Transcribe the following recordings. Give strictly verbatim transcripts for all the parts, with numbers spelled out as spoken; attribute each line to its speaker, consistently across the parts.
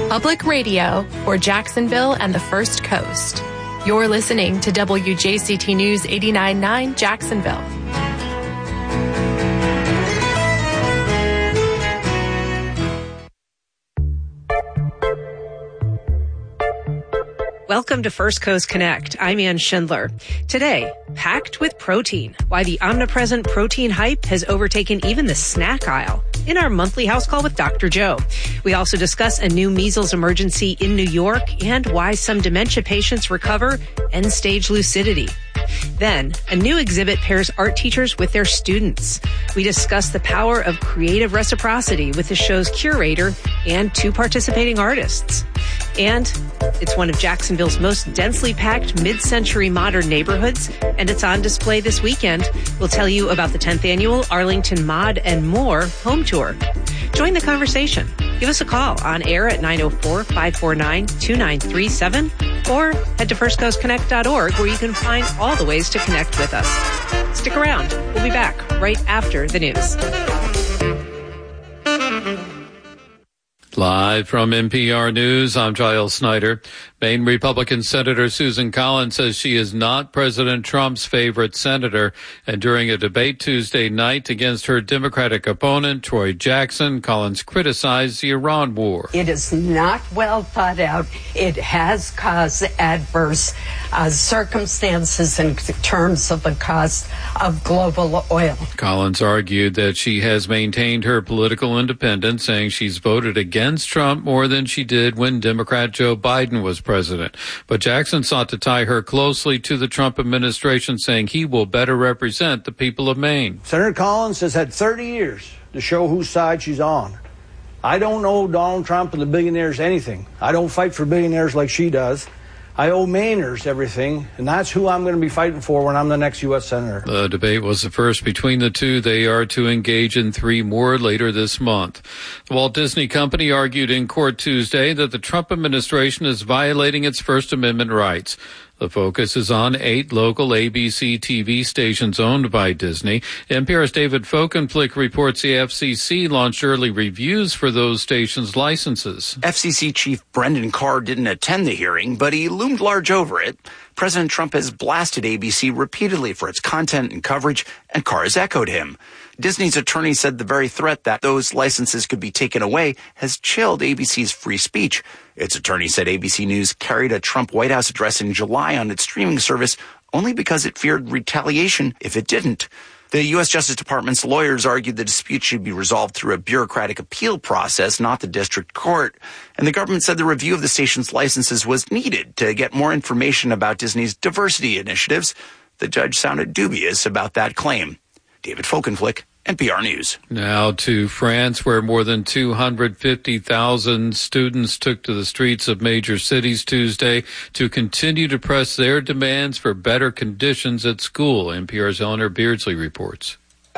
Speaker 1: Public radio for Jacksonville and the First Coast. You're listening to W J C T News eighty-nine point nine Jacksonville.
Speaker 2: Welcome to First Coast Connect. I'm Ann Schindler. Today, packed with protein, why the omnipresent protein hype has overtaken even the snack aisle in our monthly house call with Doctor Joe. We also discuss a new measles emergency in New York and why some dementia patients recover end-stage lucidity. Then, a new exhibit pairs art teachers with their students. We discuss the power of creative reciprocity with the show's curator and two participating artists. And it's one of Jacksonville's most densely packed mid-century modern neighborhoods, and it's on display this weekend. We'll tell you about the tenth annual Arlington Mod and More home tour. Join the conversation. Give us a call on air at nine oh four, five four nine, two nine three seven or head to first coast connect dot org where you can find all the ways to connect with us. Stick around. We'll be back right after the news.
Speaker 3: Live from N P R News, I'm Giles Snyder. Maine Republican Senator Susan Collins says she is not President Trump's favorite senator. And during a debate Tuesday night against her Democratic opponent, Troy Jackson, Collins criticized the Iran war.
Speaker 4: It is not well thought out. It has caused adverse uh, circumstances in terms of the cost of global oil.
Speaker 3: Collins argued that she has maintained her political independence, saying she's voted against Trump more than she did when Democrat Joe Biden was president. But Jackson sought to tie her closely to the Trump administration, saying he will better represent the people of Maine.
Speaker 5: Senator Collins has had thirty years to show whose side she's on. I don't owe Donald Trump and the billionaires anything. I don't fight for billionaires like she does. I owe Mainers everything, and that's who I'm going to be fighting for when I'm the next U S Senator.
Speaker 3: The debate was the first between the two. They are to engage in three more later this month. The Walt Disney Company argued in court Tuesday that the Trump administration is violating its First Amendment rights. The focus is on eight local A B C T V stations owned by Disney. N P R's David Folkenflik reports the F C C launched early reviews for those stations' licenses.
Speaker 6: F C C Chief Brendan Carr didn't attend the hearing, but he loomed large over it. President Trump has blasted A B C repeatedly for its content and coverage, and Carr has echoed him. Disney's attorney said the very threat that those licenses could be taken away has chilled A B C's free speech. Its attorney said A B C News carried a Trump White House address in July on its streaming service only because it feared retaliation if it didn't. The U S Justice Department's lawyers argued the dispute should be resolved through a bureaucratic appeal process, not the district court. And the government said the review of the station's licenses was needed to get more information about Disney's diversity initiatives. The judge sounded dubious about that claim. David Folkenflik, N P R News.
Speaker 3: Now to France, where more than two hundred fifty thousand students took to the streets of major cities Tuesday to continue to press their demands for better conditions at school. N P R's Eleanor Beardsley reports.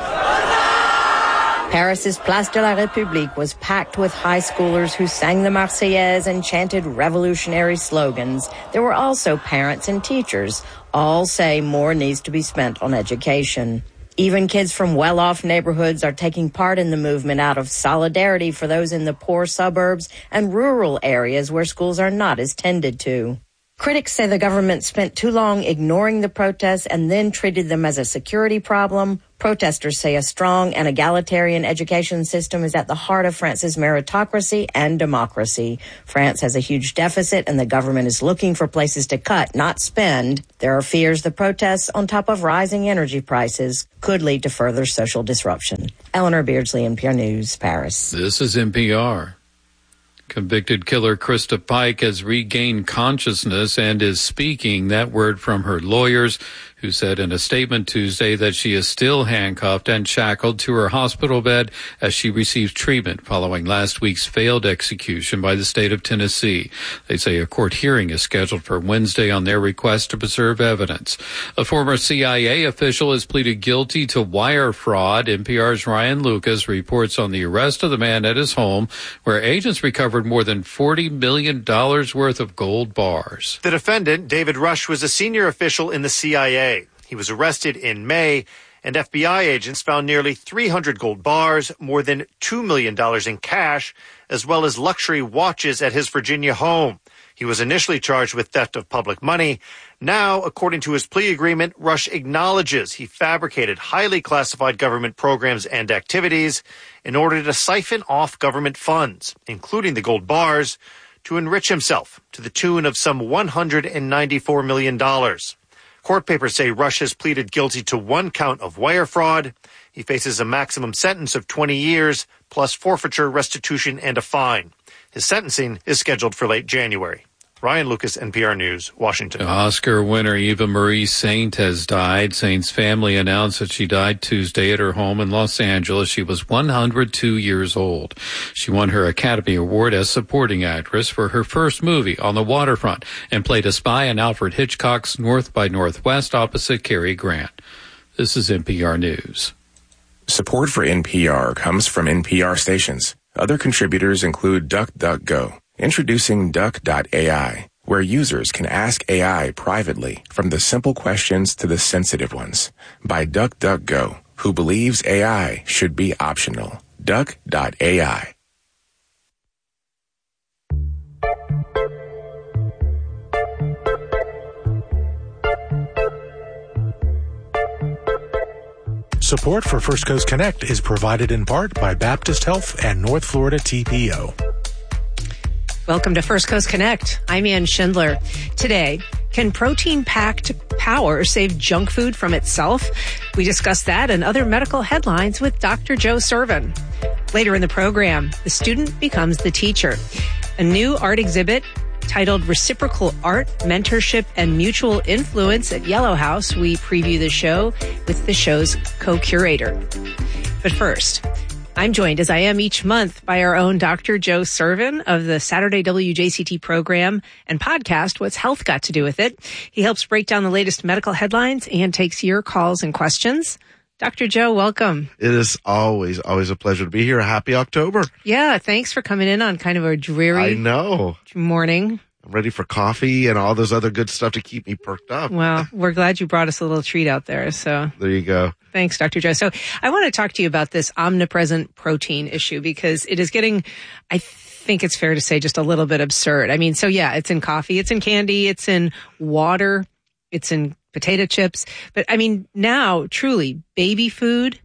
Speaker 7: Paris's Place de la République was packed with high schoolers who sang the Marseillaise and chanted revolutionary slogans. There were also parents and teachers. All say more needs to be spent on education. Even kids from well-off neighborhoods are taking part in the movement out of solidarity for those in the poor suburbs and rural areas where schools are not as tended to. Critics say the government spent too long ignoring the protests and then treated them as a security problem. Protesters say a strong and egalitarian education system is at the heart of France's meritocracy and democracy. France has a huge deficit, and the government is looking for places to cut, not spend. There are fears the protests, on top of rising energy prices, could lead to further social disruption. Eleanor Beardsley, N P R News, Paris.
Speaker 3: This is N P R. Convicted killer Krista Pike has regained consciousness and is speaking. That word from her lawyers, who said in a statement Tuesday that she is still handcuffed and shackled to her hospital bed as she receives treatment following last week's failed execution by the state of Tennessee. They say a court hearing is scheduled for Wednesday on their request to preserve evidence. A former C I A official has pleaded guilty to wire fraud. N P R's Ryan Lucas reports on the arrest of the man at his home, where agents recovered more than forty million dollars worth of gold bars.
Speaker 8: The defendant, David Rush, was a senior official in the C I A. He was arrested in May And F B I agents found nearly three hundred gold bars, more than two million dollars in cash, as well as luxury watches at his Virginia home. He was initially charged with theft of public money. Now, according to his plea agreement, Rush acknowledges he fabricated highly classified government programs and activities in order to siphon off government funds, including the gold bars, to enrich himself to the tune of some one hundred ninety-four million dollars. Court papers say Rush has pleaded guilty to one count of wire fraud. He faces a maximum sentence of twenty years, plus forfeiture, restitution, and a fine. His sentencing is scheduled for late January. Ryan Lucas, N P R News, Washington.
Speaker 3: Oscar winner Eva Marie Saint has died. Saint's family announced that she died Tuesday at her home in Los Angeles. She was one hundred two years old. She won her Academy Award as supporting actress for her first movie, On the Waterfront, and played a spy in Alfred Hitchcock's North by Northwest opposite Cary Grant. This is N P R News.
Speaker 9: Support for N P R comes from N P R stations. Other contributors include DuckDuckGo. Introducing Duck dot A I, where users can ask A I privately from the simple questions to the sensitive ones. By DuckDuckGo, who believes A I should be optional. Duck dot A I.
Speaker 10: Support for First Coast Connect is provided in part by Baptist Health and North Florida T P O.
Speaker 2: Welcome to First Coast Connect. I'm Ann Schindler. Today, can protein-packed power save junk food from itself? We discuss that and other medical headlines with Doctor Joe Servin. Later in the program, the student becomes the teacher. A new art exhibit titled Reciprocal Art, Mentorship, and Mutual Influence at Yellow House. We preview the show with the show's co-curator. But first, I'm joined, as I am each month, by our own Doctor Joe Servin of the Saturday W J C T program and podcast, What's Health Got to Do with It? He helps break down the latest medical headlines and takes your calls and questions. Doctor Joe, welcome.
Speaker 11: It is always, always a pleasure to be here. Happy October.
Speaker 2: Yeah, thanks for coming in on kind of a dreary
Speaker 11: I know.
Speaker 2: morning.
Speaker 11: I'm ready for coffee and all those other good stuff to keep me perked up.
Speaker 2: Well, we're glad you brought us a little treat out there. So
Speaker 11: there you go.
Speaker 2: Thanks, Doctor Joe. So I want to talk to you about this omnipresent protein issue because it is getting, I think it's fair to say, just a little bit absurd. I mean, so yeah, it's in coffee, it's in candy, it's in water, it's in potato chips. But I mean, now truly baby food,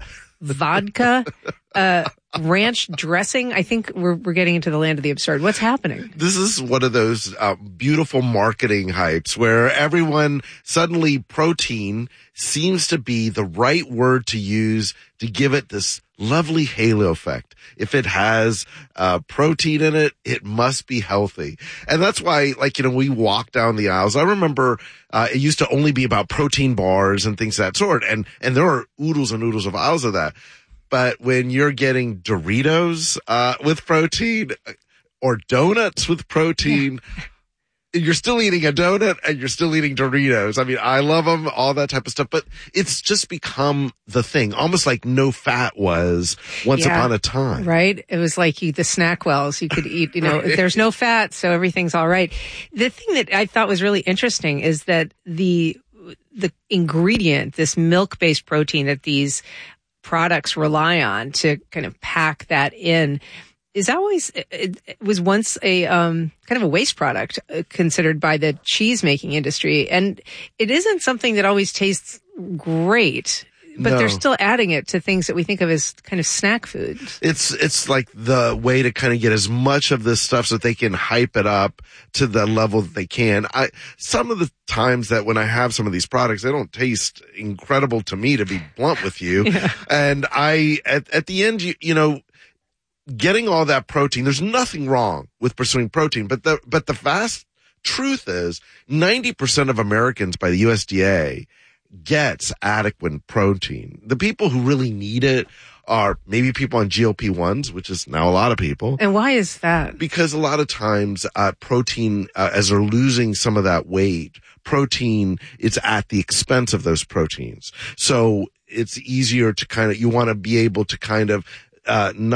Speaker 2: vodka, uh, ranch dressing. I think we're we're getting into the land of the absurd. What's happening?
Speaker 11: This is one of those uh, beautiful marketing hypes where everyone suddenly protein seems to be the right word to use to give it this lovely halo effect. If it has uh, protein in it, it must be healthy. And that's why, like, you know, we walk down the aisles. I remember uh, it used to only be about protein bars and things of that sort. And, and there are oodles and oodles of aisles of that. But when you're getting Doritos uh, with protein or donuts with protein, you're still eating a donut and you're still eating Doritos. I mean, I love them, all that type of stuff, but it's just become the thing, almost like no fat was once
Speaker 2: yeah,
Speaker 11: upon a time.
Speaker 2: Right? It was like you, the snack wells. You could eat, you know, right. There's no fat, so everything's all right. The thing that I thought was really interesting is that the the ingredient, this milk-based protein that these products rely on to kind of pack that in is always, it, it was once a um, kind of a waste product uh, considered by the cheese making industry. And it isn't something that always tastes great, but
Speaker 11: no.
Speaker 2: They're still adding it to things that we think of as kind of snack food.
Speaker 11: It's, it's like the way to kind of get as much of this stuff so that they can hype it up to the level that they can. I, some of the times that when I have some of these products, they don't taste incredible to me, to be blunt with you. Yeah. And I, at, at the end, you, you know, getting all that protein, there's nothing wrong with pursuing protein, but the, but the vast truth is ninety percent of Americans by the U S D A gets adequate protein. The people who really need it are maybe people on G L P ones, which is now a lot of people.
Speaker 2: And why is that?
Speaker 11: Because a lot of times, uh, protein, uh, as they're losing some of that weight, protein, it's at the expense of those proteins. So it's easier to kind of, you want to be able to kind of, uh, not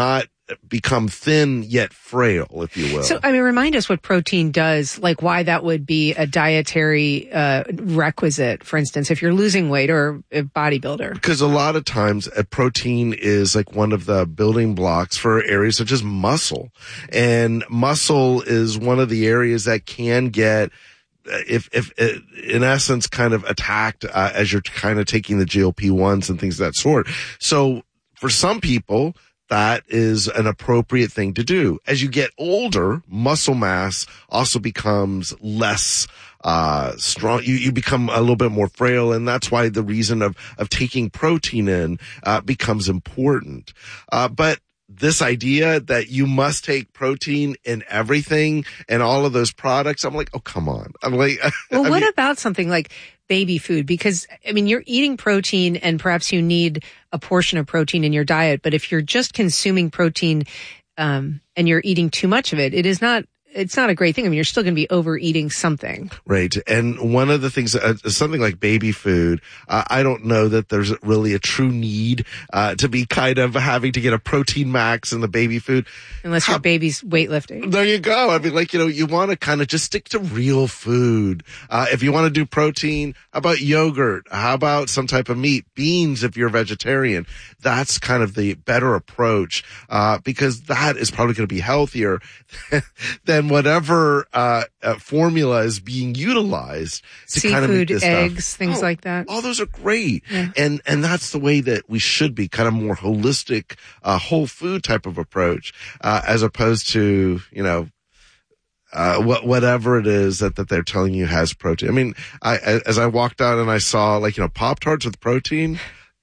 Speaker 11: become thin yet frail, if you will.
Speaker 2: So, I mean, remind us what protein does, like why that would be a dietary uh, requisite, for instance, if you're losing weight or a bodybuilder.
Speaker 11: Because a lot of times a protein is like one of the building blocks for areas such as muscle. And muscle is one of the areas that can get If, if, in essence, kind of attacked, uh, as you're kind of taking the G L P ones and things of that sort. So for some people, that is an appropriate thing to do. As you get older, muscle mass also becomes less uh strong. You, you become a little bit more frail, and that's why the reason of, of taking protein in uh becomes important. Uh but this idea that you must take protein in everything and all of those products, I'm like, oh, come on. I'm like,
Speaker 2: well,
Speaker 11: I
Speaker 2: what
Speaker 11: mean,
Speaker 2: about something like baby food? Because, I mean, you're eating protein and perhaps you need a portion of protein in your diet. But if you're just consuming protein, um, and you're eating too much of it, it is not, it's not a great thing. I mean, you're still going to be overeating something.
Speaker 11: Right. And one of the things, uh, something like baby food, uh, I don't know that there's really a true need uh, to be kind of having to get a protein max in the baby food.
Speaker 2: Unless your baby's weightlifting.
Speaker 11: There you go. I mean, like, you know, you want to kind of just stick to real food. Uh, if you want to do protein, how about yogurt? How about some type of meat? Beans if you're vegetarian. That's kind of the better approach, uh, because that is probably going to be healthier than whatever uh, uh formula is being utilized to
Speaker 2: Seafood,
Speaker 11: kind of make this
Speaker 2: eggs,
Speaker 11: stuff.
Speaker 2: things
Speaker 11: oh,
Speaker 2: like that.
Speaker 11: All those are great.
Speaker 2: Yeah.
Speaker 11: And and that's the way that we should be, kind of more holistic, uh whole food type of approach, uh as opposed to, you know, uh what whatever it is that that they're telling you has protein. I mean, I as I walked out and I saw, like, you know, Pop-Tarts with protein.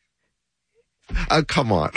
Speaker 11: Uh, come on.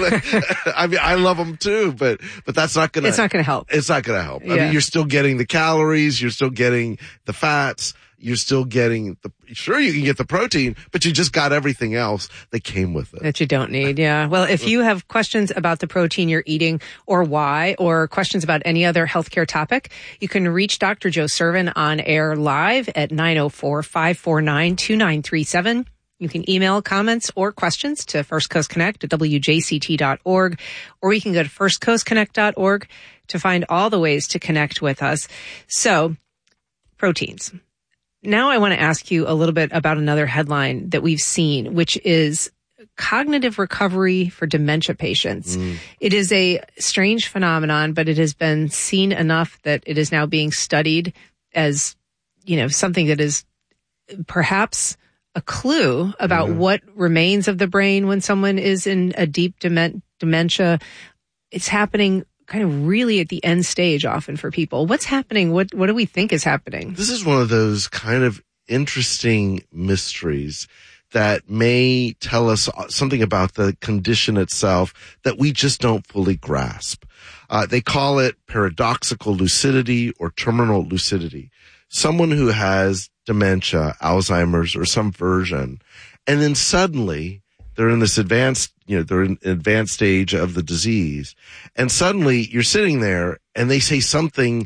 Speaker 11: I mean, I love them too, but, but that's not going to,
Speaker 2: it's not going to help.
Speaker 11: It's not going to help.
Speaker 2: Yeah.
Speaker 11: I mean, you're still getting the calories. You're still getting the fats. You're still getting the, sure, you can get the protein, but you just got everything else that came with it.
Speaker 2: That you don't need. Yeah. Well, if you have questions about the protein you're eating or why, or questions about any other healthcare topic, you can reach Doctor Joe Servin on air live at nine oh four, five four nine, two nine three seven. You can email comments or questions to First Coast Connect at W J C T dot org, or you can go to first coast connect dot org to find all the ways to connect with us. So, proteins. Now I want to ask you a little bit about another headline that we've seen, which is cognitive recovery for dementia patients. Mm. It is a strange phenomenon, but it has been seen enough that it is now being studied as, you know, something that is perhaps a clue about mm-hmm. what remains of the brain when someone is in a deep dement- dementia. It's happening kind of really at the end stage often for people. What's happening? What what do we think is happening?
Speaker 11: This is one of those kind of interesting mysteries that may tell us something about the condition itself that we just don't fully grasp. Uh, they call it paradoxical lucidity or terminal lucidity. Someone who has dementia, Alzheimer's, or some version, and then suddenly they're in this advanced, you know, they're in an advanced stage of the disease, and suddenly you're sitting there and they say something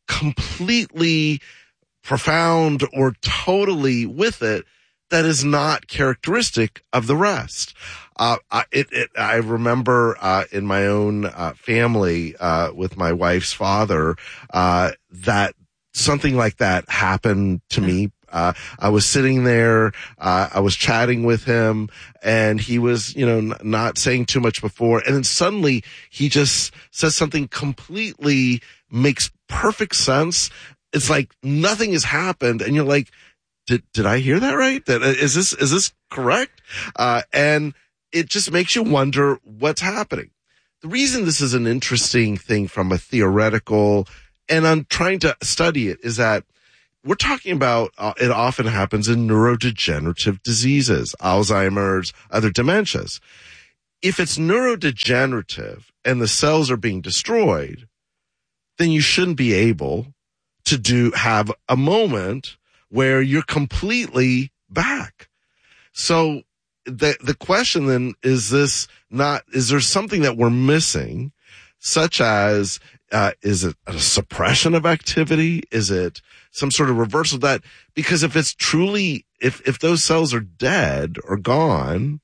Speaker 11: completely profound or totally with it that is not characteristic of the rest. Uh, I, it, it, I remember, uh, in my own, uh, family, uh, with my wife's father, uh, that something like that happened to me. Uh, I was sitting there, uh, I was chatting with him, and he was, you know, n- not saying too much before. And then suddenly he just says something completely makes perfect sense. It's like nothing has happened. And you're like, did, did I hear that right? That, is this, is this correct? Uh, and it just makes you wonder what's happening. The reason this is an interesting thing from a theoretical, and I'm trying to study it, is that we're talking about, uh, it often happens in neurodegenerative diseases, Alzheimer's, other dementias. If it's neurodegenerative and the cells are being destroyed, then you shouldn't be able to do, have a moment where you're completely back. So the, the question then is this not, is there something that we're missing, such as, uh, is it a suppression of activity? Is it some sort of reversal of that? Because if it's truly, if, if those cells are dead or gone,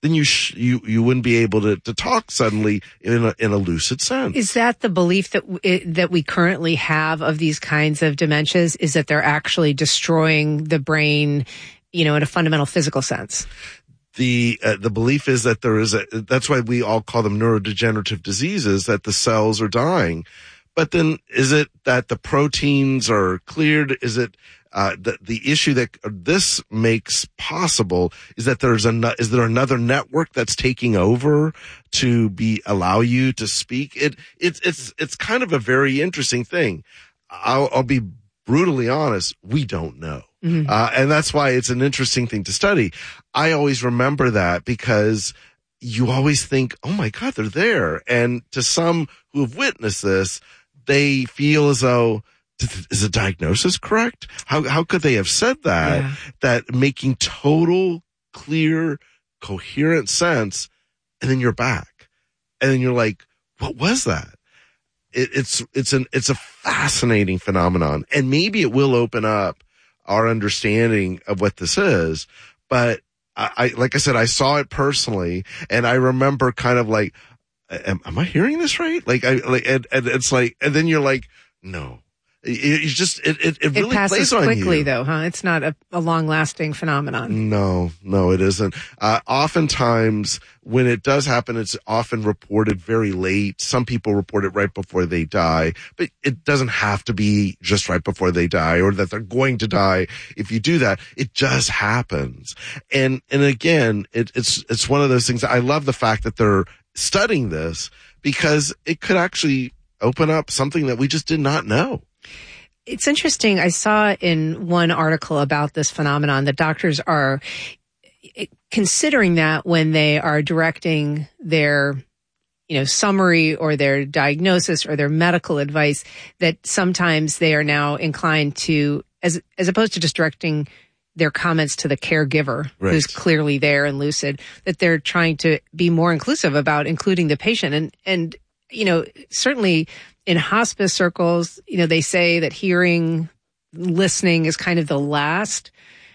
Speaker 11: then you sh- you you wouldn't be able to, to talk suddenly in a, in a lucid sense.
Speaker 2: Is that the belief that w- that we currently have of these kinds of dementias? Is that they're actually destroying the brain, you know, in a fundamental physical sense?
Speaker 11: The uh, the belief is that there is a. That's why we all call them neurodegenerative diseases. That the cells are dying, but then is it that the proteins are cleared? Is it Uh, the, the issue that this makes possible is that there's a, is there another network that's taking over to be, allow you to speak? It, it's, it's, it's kind of a very interesting thing. I'll, I'll be brutally honest. We don't know. Mm-hmm. Uh, and that's why it's an interesting thing to study. I always remember that because you always think, oh my God, they're there. And to some who have witnessed this, they feel as though, is the diagnosis correct? How how could they have said that? Yeah. That making total, clear, coherent sense, and then you're back, and then you're like, what was that? It, it's it's an it's a fascinating phenomenon, and maybe it will open up our understanding of what this is. But I, I like I said, I saw it personally, and I remember kind of like, am, am I hearing this right? Like I like, and, and it's like, and then you're like, no. It's just, it, it, it really
Speaker 2: it passes
Speaker 11: plays on
Speaker 2: quickly
Speaker 11: you.
Speaker 2: though, huh? It's not a, a long lasting phenomenon.
Speaker 11: No, no, it isn't. Uh, oftentimes when it does happen, it's often reported very late. Some people report it right before they die, but it doesn't have to be just right before they die or that they're going to die. If you do that, it just happens. And, and again, it, it's, it's one of those things that I love the fact that they're studying this because it could actually open up something that we just did not know.
Speaker 2: It's interesting. I saw in one article about this phenomenon that doctors are considering that when they are directing their, you know, summary or their diagnosis or their medical advice, that sometimes they are now inclined to, as as opposed to just directing their comments to the caregiver right. who's clearly there and lucid, that they're trying to be more inclusive about including the patient. And, and, you know, certainly in hospice circles, you know, they say that hearing, listening is kind of the last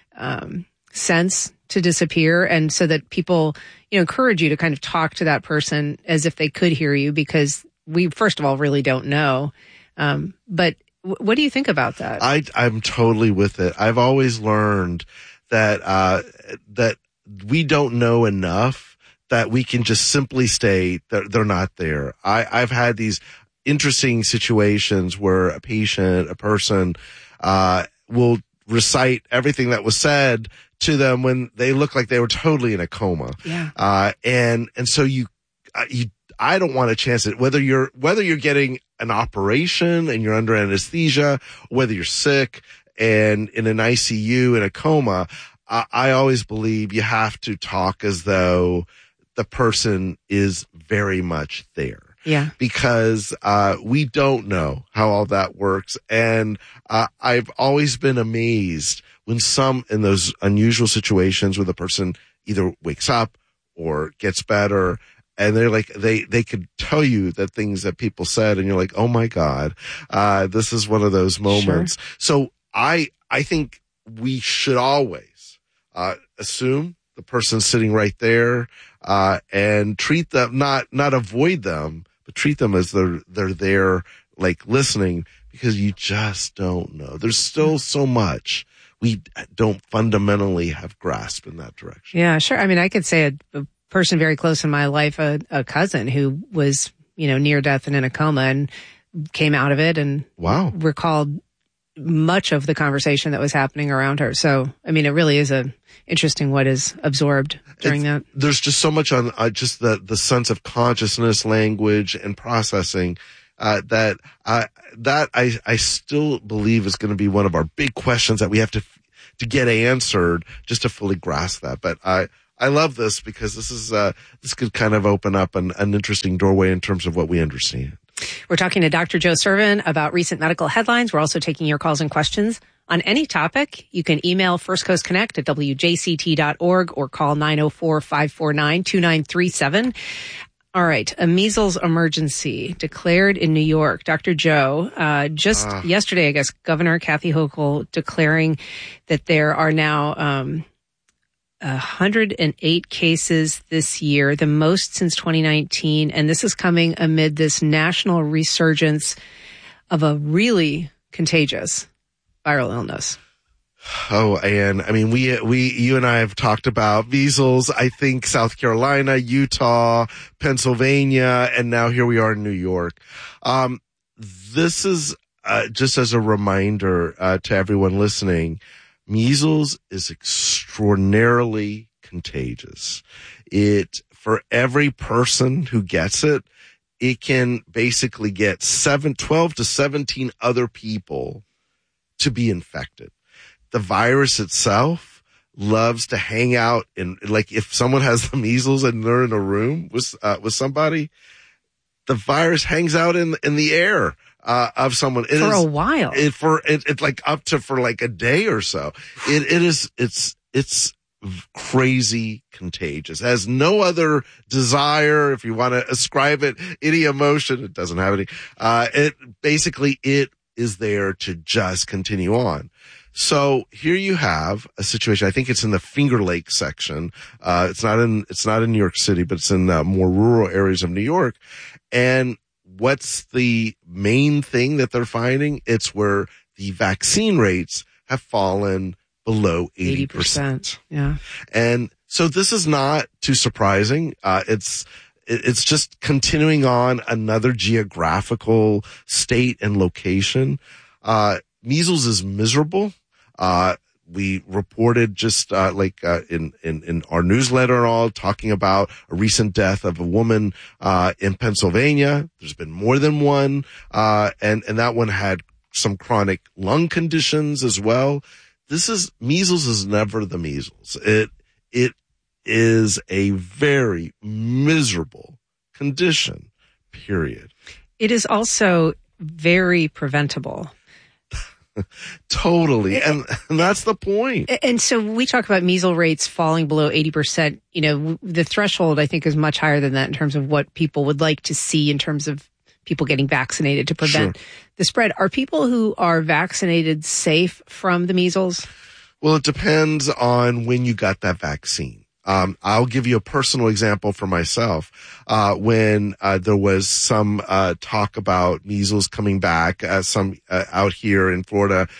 Speaker 2: um, sense to disappear. And so that people, you know, encourage you to kind of talk to that person as if they could hear you, because we, first of all, really don't know. Um, but w- what do you think about that?
Speaker 11: I, I'm totally with it. I've always learned that, uh, that we don't know enough that we can just simply state that they're not there. I, I've had these interesting situations where a patient, a person, uh, will recite everything that was said to them when they look like they were totally in a coma.
Speaker 2: Yeah.
Speaker 11: Uh, and, and so you, uh, you, I don't want to chance it, whether you're, whether you're getting an operation and you're under anesthesia, whether you're sick and in an I C U in a coma. I, I always believe you have to talk as though the person is very much there.
Speaker 2: Yeah.
Speaker 11: Because, uh, we don't know how all that works. And, uh, I've always been amazed when some in those unusual situations where the person either wakes up or gets better and they're like, they, they could tell you the things that people said and you're like, oh my God, uh, this is one of those moments. Sure. So I, I think we should always, uh, assume the person's sitting right there, uh, and treat them, not, not avoid them, but treat them as they're, they're there, like listening, because you just don't know. There's still so much we don't fundamentally have grasp in that direction.
Speaker 2: Yeah, sure. I mean, I could say a, a person very close in my life, a, a cousin who was, you know, near death and in a coma and came out of it and
Speaker 11: wow.
Speaker 2: recalled much of the conversation that was happening around her. So, I mean, it really is a interesting what is absorbed during
Speaker 11: it's,
Speaker 2: that.
Speaker 11: There's just so much on uh, just the, the sense of consciousness, language, and processing uh, that I, that I, I still believe is going to be one of our big questions that we have to, to get answered just to fully grasp that. But I, I love this because this is, uh, this could kind of open up an, an interesting doorway in terms of what we understand.
Speaker 2: We're talking to Doctor Joe Sirven about recent medical headlines. We're also taking your calls and questions on any topic. You can email First Coast Connect at W J C T dot org or call nine oh four, five four nine, two nine three seven. All right. A measles emergency declared in New York. Doctor Joe, uh, just uh. yesterday, I guess, Governor Kathy Hochul declaring that there are now, um, one hundred eight cases this year, the most since twenty nineteen. And this is coming amid this national resurgence of a really contagious viral illness.
Speaker 11: Oh, and I mean, we, we, you and I have talked about measles, I think South Carolina, Utah, Pennsylvania, and now here we are in New York. Um, this is, uh, just as a reminder, uh, to everyone listening, measles is extraordinarily contagious. It, for every person who gets it, it can basically get seven, twelve to seventeen other people to be infected. The virus itself loves to hang out in, like, if someone has the measles and they're in a room with, uh, with somebody, the virus hangs out in, in the air, uh, of someone. It
Speaker 2: for
Speaker 11: is,
Speaker 2: a while.
Speaker 11: It, for, it, it like up to, for like a day or so. It, it is, it's, it's crazy contagious. It has no other desire. If you want to ascribe it any emotion, it doesn't have any. Uh, it basically, it is there to just continue on. So here you have a situation. I think it's in the Finger Lake section. Uh, it's not in, it's not in New York City, but it's in uh, more rural areas of New York. And what's the main thing that they're finding? It's where the vaccine rates have fallen below eighty percent.
Speaker 2: Yeah.
Speaker 11: And so this is not too surprising. Uh, it's, it's just continuing on another geographical state and location. Uh, measles is miserable. Uh, we reported just, uh, like, uh, in, in, in our newsletter and all, talking about a recent death of a woman, uh, in Pennsylvania. There's been more than one, uh, and, and that one had some chronic lung conditions as well. This is, measles is never the measles. It, it is a very miserable condition, period.
Speaker 2: It is also very preventable.
Speaker 11: Totally. And, and that's the point.
Speaker 2: And so we talk about measles rates falling below eighty percent. You know, the threshold, I think, is much higher than that in terms of what people would like to see in terms of people getting vaccinated to prevent
Speaker 11: Sure.
Speaker 2: the spread. Are people who are vaccinated safe from the measles?
Speaker 11: Well, it depends on when you got that vaccine. Um, I'll give you a personal example for myself. Uh, when, uh, there was some, uh, talk about measles coming back, uh, some, uh, out here in Florida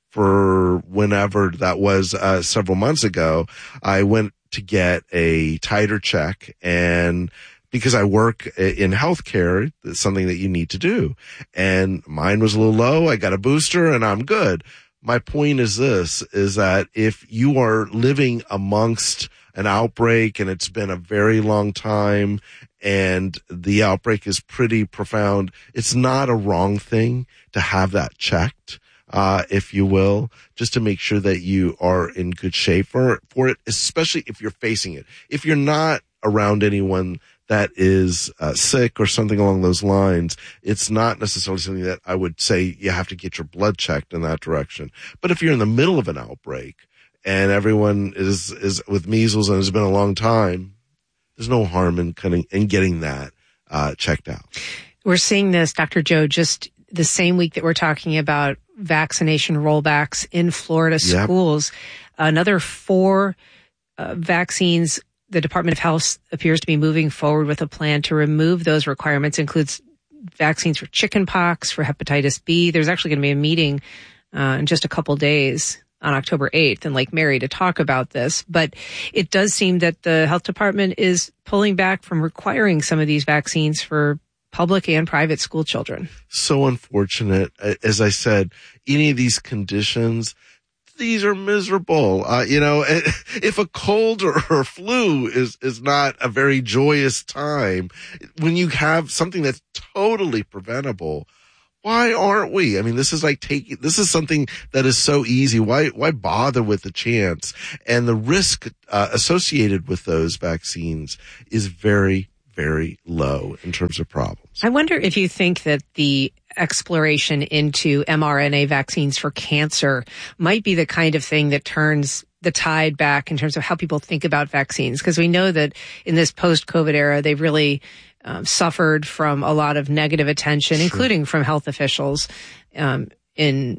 Speaker 11: for whenever that was, uh, several months ago, I went to get a titer check, and because I work in healthcare, it's something that you need to do. And mine was a little low. I got a booster and I'm good. My point is this, is that if you are living amongst an outbreak and it's been a very long time and the outbreak is pretty profound, it's not a wrong thing to have that checked, uh, if you will, just to make sure that you are in good shape for, for it, especially if you're facing it. If you're not around anyone that is uh, sick or something along those lines, it's not necessarily something that I would say you have to get your blood checked in that direction. But if you're in the middle of an outbreak and everyone is, is with measles and it's been a long time, there's no harm in cutting, in getting that, uh, checked out.
Speaker 2: We're seeing this, Doctor Joe, just the same week that we're talking about vaccination rollbacks in Florida
Speaker 11: Yep.
Speaker 2: schools. Another four uh, vaccines. The Department of Health appears to be moving forward with a plan to remove those requirements. Includes vaccines for chickenpox, for hepatitis B. There's actually going to be a meeting uh, in just a couple days on October eighth in Lake Mary to talk about this. But it does seem that the health department is pulling back from requiring some of these vaccines for public and private school children.
Speaker 11: So unfortunate. As I said, any of these conditions, these are miserable. Uh, you know, if a cold or, or flu is, is not a very joyous time, when you have something that's totally preventable, why aren't we? I mean, this is like taking, this is something that is so easy. Why, why bother with the chance? And the risk, uh, associated with those vaccines is very, very low in terms of problems.
Speaker 2: I wonder if you think that the exploration into mRNA vaccines for cancer might be the kind of thing that turns the tide back in terms of how people think about vaccines. Because we know that in this post-COVID era, they've really um, suffered from a lot of negative attention, sure. including from health officials um, in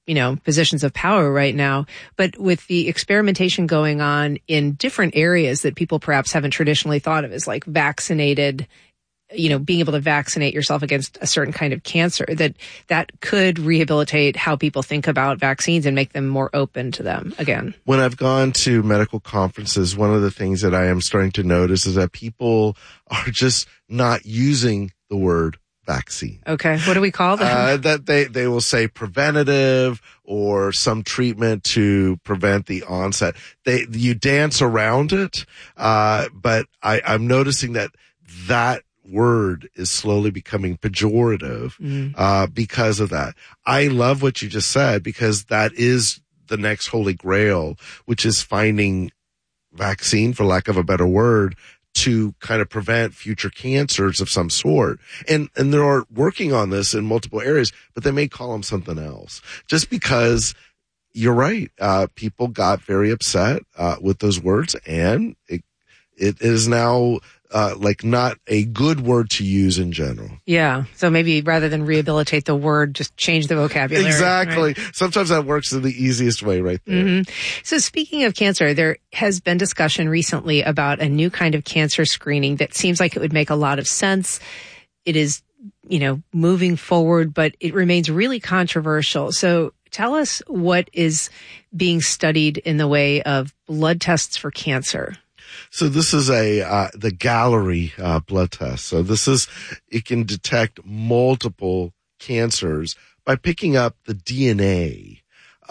Speaker 2: you know, positions of power right now. But with the experimentation going on in different areas that people perhaps haven't traditionally thought of as like vaccinated, you know, being able to vaccinate yourself against a certain kind of cancer, that that could rehabilitate how people think about vaccines and make them more open to them again.
Speaker 11: When I've gone to medical conferences, one of the things that I am starting to notice is that people are just not using the word vaccine.
Speaker 2: Okay. What do we call them?
Speaker 11: Uh, that they, they will say preventative or some treatment to prevent the onset. They, you dance around it. Uh, but I, I'm noticing that that word is slowly becoming pejorative, mm. uh, because of that. I love what you just said, because that is the next holy grail, which is finding vaccine, for lack of a better word, to kind of prevent future cancers of some sort. And, and they are working on this in multiple areas, but they may call them something else just because you're right. Uh, people got very upset, uh, with those words, and it, it is now, uh, like not a good word to use in general.
Speaker 2: Yeah. So maybe rather than rehabilitate the word, just change the vocabulary.
Speaker 11: Exactly.
Speaker 2: Right?
Speaker 11: Sometimes that works in the easiest way right there.
Speaker 2: Mm-hmm. So speaking of cancer, there has been discussion recently about a new kind of cancer screening that seems like it would make a lot of sense. It is, you know, moving forward, but it remains really controversial. So tell us what is being studied in the way of blood tests for cancer.
Speaker 11: So this is a, uh, the Galleri, uh, blood test. So this is, it can detect multiple cancers by picking up the D N A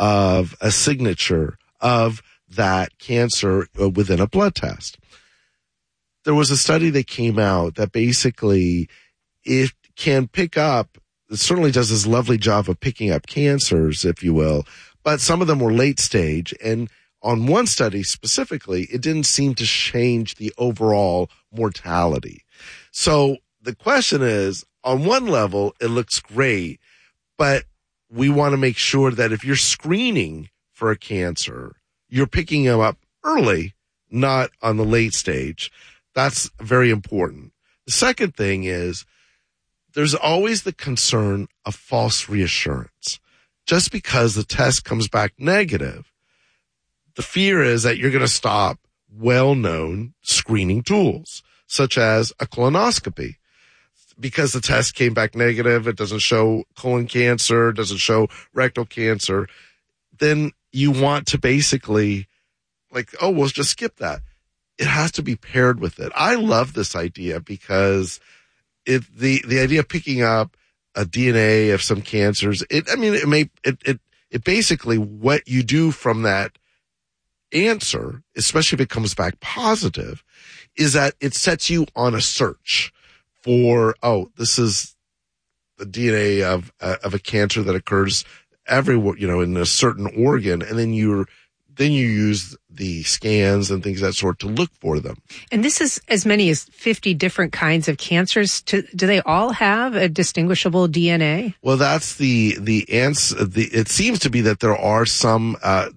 Speaker 11: of a signature of that cancer within a blood test. There was a study that came out that basically it can pick up, it certainly does this lovely job of picking up cancers, if you will, but some of them were late stage, and on one study specifically, it didn't seem to change the overall mortality. So the question is, on one level, it looks great, but we want to make sure that if you're screening for a cancer, you're picking them up early, not on the late stage. That's very important. The second thing is there's always the concern of false reassurance. Just because the test comes back negative, the fear is that you're going to stop well-known screening tools, such as a colonoscopy. Because the test came back negative, it doesn't show colon cancer, doesn't show rectal cancer, then you want to basically, like, oh, we'll just skip that. It has to be paired with it. I love this idea because it the the idea of picking up a D N A of some cancers, it I mean, it may it it it basically what you do from that answer, especially if it comes back positive, is that it sets you on a search for, oh, this is the D N A of uh, of a cancer that occurs everywhere, you know, in a certain organ, and then you're then you use the scans and things of that sort to look for them.
Speaker 2: And this is as many as fifty different kinds of cancers. To, do they all have a distinguishable D N A?
Speaker 11: Well, that's the the answer. The it seems to be that there are some uh,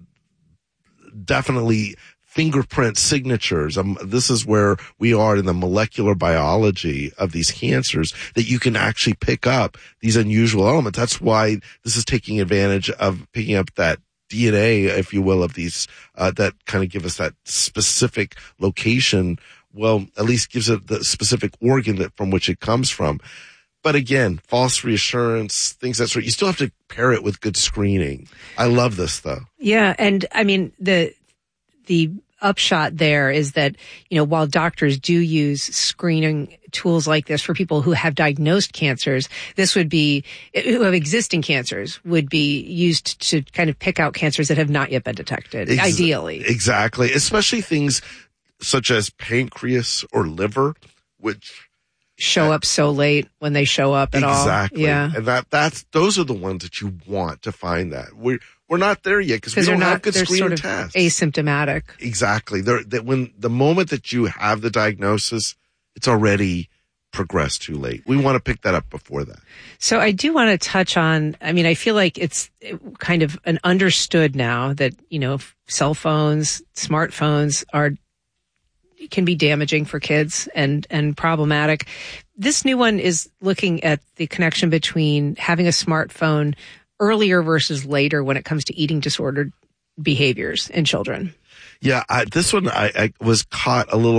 Speaker 11: definitely fingerprint signatures. Um, this is where we are in the molecular biology of these cancers, that you can actually pick up these unusual elements. That's why this is taking advantage of picking up that D N A, if you will, of these, uh, that kind of give us that specific location. Well, at least gives it the specific organ that from which it comes from. But again, false reassurance, things that sort, you still have to pair it with good screening. I love this though.
Speaker 2: Yeah. And I mean, the, the upshot there is that, you know, while doctors do use screening tools like this for people who have diagnosed cancers, this would be, who have existing cancers, would be used to kind of pick out cancers that have not yet been detected, Ex- ideally.
Speaker 11: Exactly. Especially things such as pancreas or liver, which
Speaker 2: show up so late when they show up at all.
Speaker 11: Exactly.
Speaker 2: Yeah.
Speaker 11: And that, that's, those are the ones that you want to find that. We're, we're not there yet because we don't
Speaker 2: not,
Speaker 11: have good
Speaker 2: they're
Speaker 11: screening
Speaker 2: sort of
Speaker 11: tests.
Speaker 2: Asymptomatic.
Speaker 11: Exactly. They're, that when the moment that you have the diagnosis, it's already progressed too late. We want to pick that up before that.
Speaker 2: So I do want to touch on, I mean, I feel like it's kind of an understood now that, you know, cell phones, smartphones are, can be damaging for kids and, and problematic. This new one is looking at the connection between having a smartphone earlier versus later when it comes to eating disordered behaviors in children?
Speaker 11: Yeah, I, this one I, I was caught a little